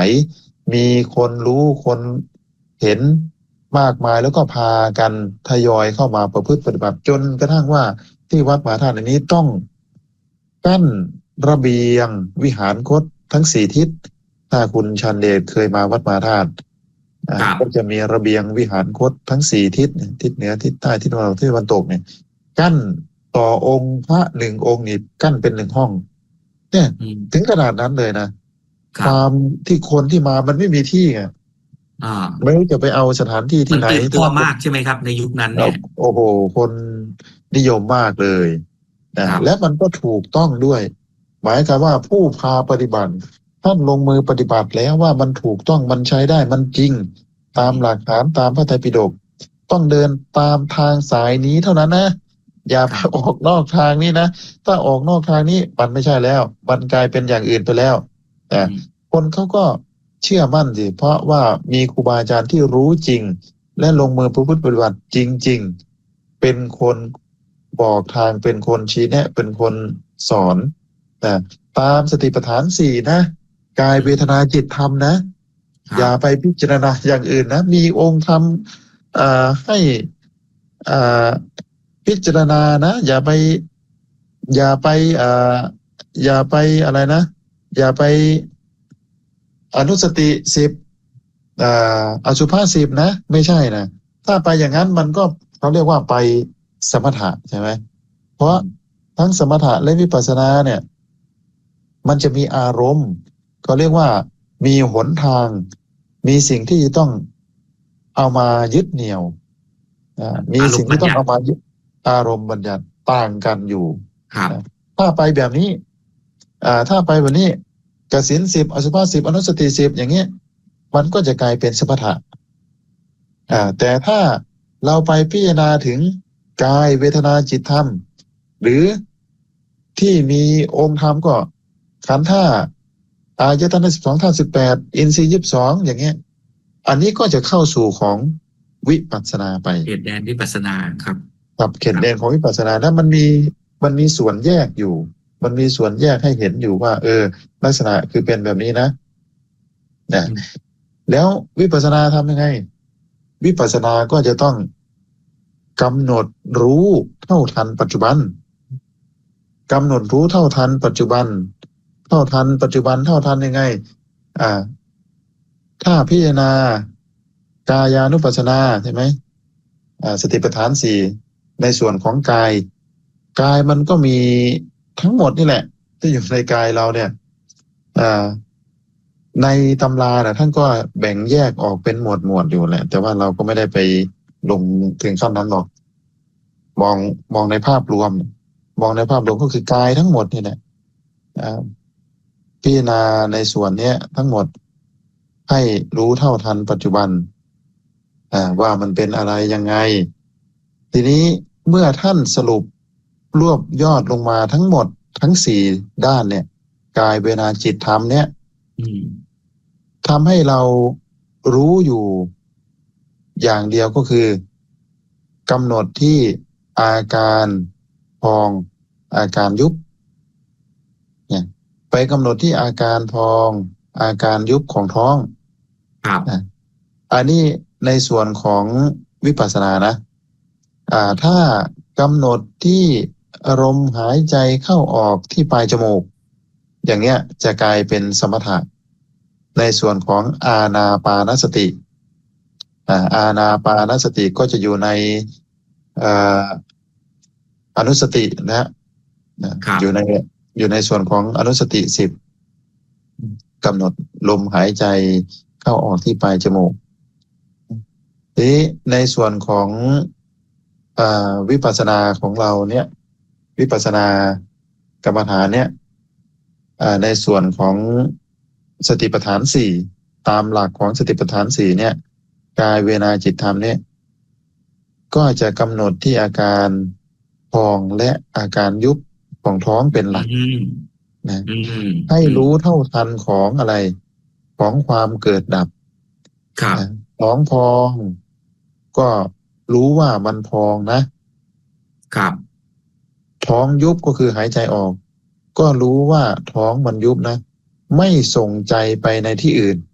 มีคนรู้คนเห็นมากมายแล้วก็พากันทยอยเข้ามาประพฤติปฏิบัติจนกระทั่งว่าที่วัดมหาธาตุนี้ต้องกั้นระเบียงวิหารคตทั้ง4 ทิศถ้าคุณชันเดชเคยมาวัดมหาธาตุครับก็จะมีระเบียงวิหารคตทั้ง4 ทิศทิศเหนือทิศใต้ทิศตะวันออกทิศตะวันตกเนี่ยกั้นต่อองค์พระ1 องค์นี่กั้นเป็น1 ห้องเนี่ยอืมถึงขนาดนั้นเลยนะครัคบวามที่คนที่มามันไม่มีที่ไงอ่าไม่รู้จะไปเอาสถานที่มัที่นไหนตื่นที่ตัวว่ามากใช่ไหมครับ ในยุคนั้นแล้เนี่วย โอ้โหคนนิยมมากเลยนะครับ และมันก็ถูกต้องด้วย หมายความว่าผู้พาปฏิบัติท่านลงมือปฏิบัติแล้วว่ามันถูกต้องมันใช้ได้มันจริง ตามหลักฐานตามพระไตรปิฎกต้องเดินตามทางสายนี้เท่านั้นนะอย่าไปครับออกนอกทางนี้นะถ้าออกนอกทางนี้มันไม่ใช่แล้วมันกลายเป็นอย่างอื่นไปแล้วอืมคนเขาก็เชื่อมั่นสิเพราะว่ามีครูบาอาจารย์ที่รู้จริง และลงมือประพฤติปฏิบัติจริง ๆ เป็นคนบอกทางเป็นคนชี้แนะเป็นคนสอนนะตามสติปัฏฐาน4นะกายเวทนาจิตธรรมนะครัอย่าบไปพิจารณาอย่างอื่นนะ มีองค์ธรรมให้อ่าพิจารณานะ อย่าไปอย่าไปอะไรนะ อย่าไปอนุสติ10อสุภา10นะ ไม่ใช่นะถ้าไปอย่างนั้นมันก็เขาเรียกว่าไปสมถะใช่ไหมเพราะทั้งสมถะและวิปัสสนาเนี่ย มันจะมีอารมณ์เขาเรียกว่ามีหนทาง มีสิ่งที่จะต้องเอามายึดเหนี่ยวมีอารสิ่มงณ์บัที่ญต้อญังติเอามายึดอารมณ์บัญญัติต่างกันอยู่ครับถ้าไปแบบนี้ถ้าไปแบบนี้กสิน10อสุภา10อนุสติ10อย่างเงี้ยมันก็จะกลายเป็นสมถะแต่ถ้าเราไปพิจารณาถึงกายเวทนาจิตธรรม หรือที่มีองค์ธรรมก็ขันธ์อายตนะ12ธาตุ18อินทรีย์22อย่างเงี้ยอันนี้ก็จะเข้าสู่ของวิปัสสนาไปเขตแดนวิปัสสนาครับกับเขตแดนของวิปัสสนาแล้วมันมีส่วนแยกอยู่ มันมีส่วนแยกให้เห็นอยู่ว่าลักษณะคือเป็นแบบนี้นะแล้ววิปัสสนาทำยังไง วิปัสสนาก็จะต้องกำหนดรู้เท่าทันปัจจุบันกำหนดรู้เท่าทันปัจจุบัน เท่าทันปัจจุบันเท่าทันยังไงถ้าพิจารณากายานุปัสสนาใช่ไหมสติปัฏฐาน4ในส่วนของกายมันก็มีทั้งหมดนี่แหละที่อยู่ในกายเราเนี่ยในตำราท่านก็แบ่งแยกออกเป็นหมวดอยู่แหละแต่ว่าเราก็ไม่ได้ไปลงถึงขั้นนั้นหรอกมองในภาพรวมก็คือกายทั้งหมดนี่แหละพิจารณาในส่วนนี้ทั้งหมดให้รู้เท่าทันปัจจุบันว่ามันเป็นอะไรยังไงทีนี้เมื่อท่านสรุปรวบยอดลงมาทั้งหมดทั้ง4ด้านเนี่ยกายเวทนาจิตธรรมเนี่ยทำให้เรารู้อยู่อย่างเดียวก็คือกำหนดที่อาการพองอาการยุบเนี่ยไปกำหนดที่อาการพองอาการยุบของท้องอันนี้ในส่วนของวิปัสสนานะถ้ากำหนดที่อารมณ์หายใจเข้าออกที่ปลายจมูกอย่างเงี้ยจะกลายเป็นสมถะในส่วนของอานาปานสติอานาปานสติก็จะอยู่ในอนุสตินะอยู่ในส่วนของอนุสติ10กำหนดลมหายใจเข้าออกที่ปลายจมูกทีในส่วนของวิปัสสนาของเราเนี่ยวิปัสสนากรรมฐานเนี่ยในส่วนของสติปัฏฐาน4ตามหลักของสติปัฏฐาน4เนี่ยกายเวทนาจิตธรรมเนี่ยก็จะกำหนดที่อาการพองและอาการยุบของท้องเป็นหลักนะให้รู้เท่าทันของอะไรของความเกิดดับท้องพองก็รู้ว่ามันพองนะครับท้องยุบก็คือหายใจออกก็รู้ว่าท้องมันยุบนะไม่ส่งใจไปในที่อื่น